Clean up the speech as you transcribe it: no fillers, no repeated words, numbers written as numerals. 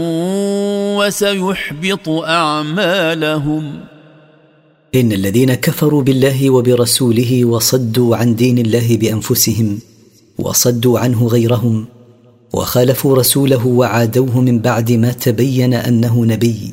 وسيحبط أعمالهم. إن الذين كفروا بالله وبرسوله وصدوا عن دين الله بأنفسهم وصدوا عنه غيرهم وخالفوا رسوله وعادوه من بعد ما تبين أنه نبي